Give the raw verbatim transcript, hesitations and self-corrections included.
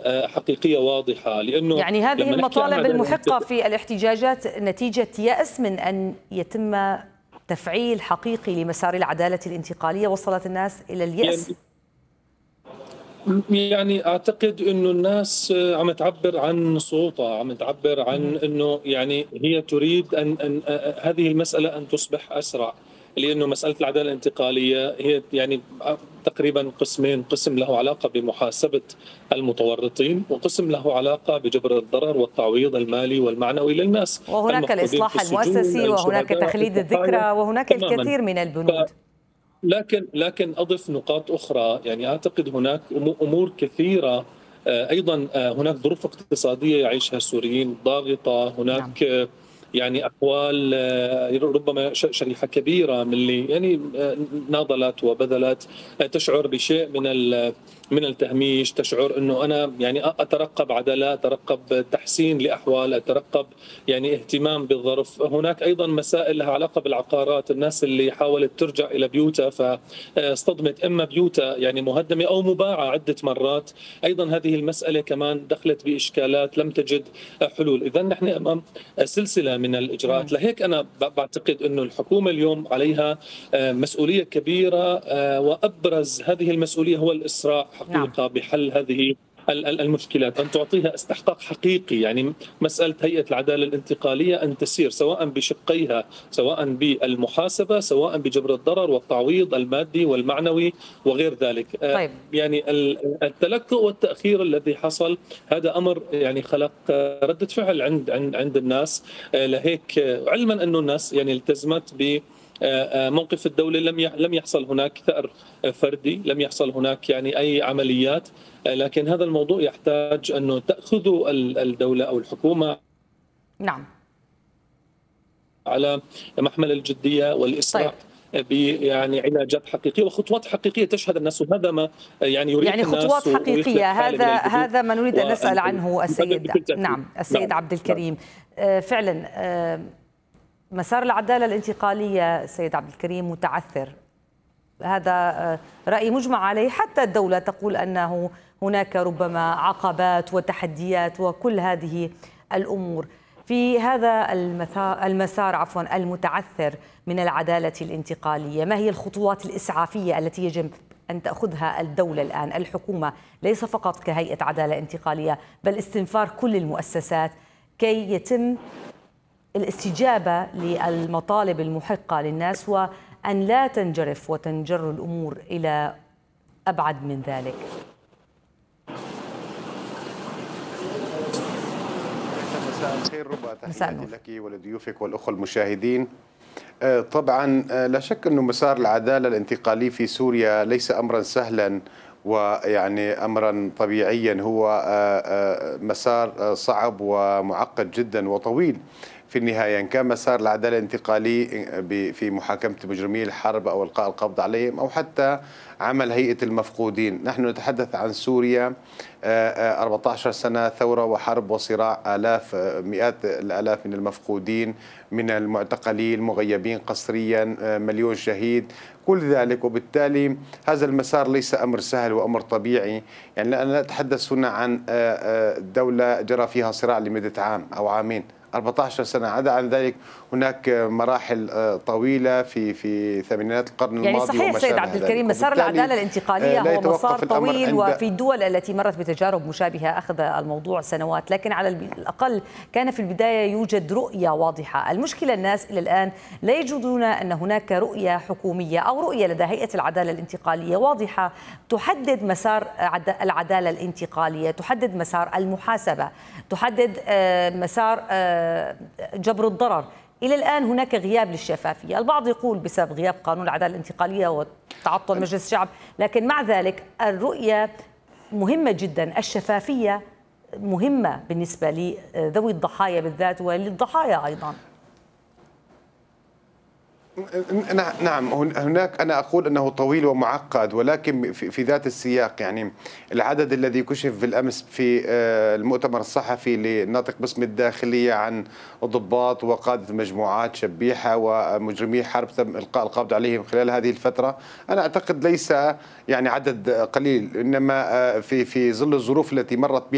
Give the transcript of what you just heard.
حقيقية واضحة، لأنه يعني هذه المطالب المحقة في الاحتجاجات نتيجة يأس من أن يتم تفعيل حقيقي لمسار العدالة الانتقالية وصلت الناس إلى اليأس؟ يعني أعتقد أنه الناس عم تعبر عن صوتها، عم تعبر عن أنه يعني هي تريد أن, أن هذه المسألة أن تصبح أسرع، لأنه مسألة العدالة الانتقالية هي يعني تقريبا قسمين، قسم له علاقة بمحاسبة المتورطين وقسم له علاقة بجبر الضرر والتعويض المالي والمعنوي للناس، وهناك الإصلاح المؤسسي وهناك تخليد الذكرى وهناك الكثير من البنود. لكن لكن أضف نقاط أخرى، يعني أعتقد هناك أمور كثيرة أيضا، هناك ظروف اقتصادية يعيشها السوريين ضاغطة، هناك نعم. يعني أحوال ربما شريحة كبيرة من اللي يعني ناضلت وبذلت تشعر بشيء من من التهميش، تشعر أنه أنا يعني أترقب عدالة، أترقب تحسين لأحوال، أترقب يعني اهتمام بالظرف. هناك أيضا مسائل لها علاقة بالعقارات، الناس اللي حاولت ترجع إلى بيوتها فاصطدمت إما بيوتها يعني مهدمة أو مباعة عدة مرات، أيضا هذه المسألة كمان دخلت بإشكالات لم تجد حلول. إذا نحن أمام سلسلة من الإجراءات، لهيك أنا بعتقد أنه الحكومة اليوم عليها مسؤولية كبيرة، وأبرز هذه المسؤولية هو الإسراع حقيقة نعم. بحل هذه المشكلات، أن تعطيها استحقاق حقيقي. يعني مسألة هيئة العدالة الانتقالية أن تسير سواء بشقيها، سواء بالمحاسبة، سواء بجبر الضرر والتعويض المادي والمعنوي وغير ذلك. طيب. يعني التلكؤ والتأخير الذي حصل هذا أمر يعني خلق ردة فعل عند عند عند الناس، لهيك علما أنه الناس يعني التزمت ب موقف الدولة، لم لم يحصل هناك ثأر فردي، لم يحصل هناك يعني أي عمليات، لكن هذا الموضوع يحتاج أنه تأخذ الدولة أو الحكومة نعم على محمل الجدية والإسراع. طيب. يعني علاجات حقيقيه وخطوات حقيقيه تشهد الناس، وهذا ما يعني يريح يعني الناس خطوات حقيقيه. هذا هذا ما نريد ان نسال عنه السيد نعم السيد نعم. عبد الكريم. نعم. فعلا مسار العداله الانتقاليه سيد عبد الكريم متعثر، هذا راي مجمع عليه، حتى الدوله تقول انه هناك ربما عقبات وتحديات وكل هذه الامور في هذا المسار عفوا المتعثر من العدالة الانتقالية. ما هي الخطوات الإسعافية التي يجب أن تأخذها الدولة الآن، الحكومة، ليس فقط كهيئة عدالة انتقالية بل استنفار كل المؤسسات كي يتم الاستجابة للمطالب المحقة للناس وأن لا تنجرف وتنجر الأمور إلى أبعد من ذلك؟ مساء الخير ربا، تحياتي لك ولضيوفك والأخوة المشاهدين. طبعا لا شك أنه مسار العدالة الانتقالية في سوريا ليس أمرا سهلا ويعني أمرا طبيعيا، هو مسار صعب ومعقد جدا وطويل في النهاية، إن كان مسار العدالة الانتقالية في محاكمة مجرمي الحرب أو إلقاء القبض عليهم أو حتى عمل هيئة المفقودين. نحن نتحدث عن سوريا أربعة عشر سنة ثورة وحرب وصراع، آلاف مئات الآلاف من المفقودين، من المعتقلين، المغيبين قسريا، مليون شهيد، كل ذلك. وبالتالي هذا المسار ليس أمر سهل وأمر طبيعي. يعني أنا أتحدث هنا عن دولة جرى فيها صراع لمدة عام أو عامين، أربعة عشر سنة. عدا عن ذلك هناك مراحل طويلة في في ثمانينات القرن يعني الماضي. صحيح سيد عبد الكريم، مسار العدالة الانتقالية هو مسار طويل، وفي الدول التي مرت بتجارب مشابهة أخذ الموضوع سنوات، لكن على الأقل كان في البداية يوجد رؤية واضحة. المشكلة الناس إلى الآن لا يجدون أن هناك رؤية حكومية أو رؤية لدى هيئة العدالة الانتقالية واضحة تحدد مسار العدالة الانتقالية، تحدد مسار المحاسبة، تحدد مسار جبر الضرر. إلى الآن هناك غياب للشفافية، البعض يقول بسبب غياب قانون العدالة الانتقالية وتعطل مجلس الشعب، لكن مع ذلك الرؤية مهمة جدا، الشفافية مهمة بالنسبة لذوي الضحايا بالذات وللضحايا أيضا. نعم، هناك أنا أقول أنه طويل ومعقد، ولكن في ذات السياق. يعني العدد الذي كشف بالأمس في المؤتمر الصحفي للناطق باسم الداخلية عن ضباط وقادة مجموعات شبيحة ومجرمي حرب تم إلقاء القبض عليهم خلال هذه الفترة، أنا أعتقد ليس يعني عدد قليل، إنما في في ظل الظروف التي مرت بها